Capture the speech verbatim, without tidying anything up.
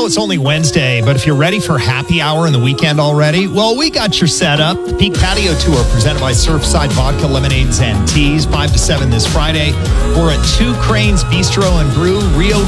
it's only Wednesday, but if you're ready for happy hour in the weekend already, well, we got your setup. The Peak Patio Tour presented by Surfside Vodka, Lemonades, and Teas, five to seven this Friday. We're at Two Cranes Bistro and Brew, Rio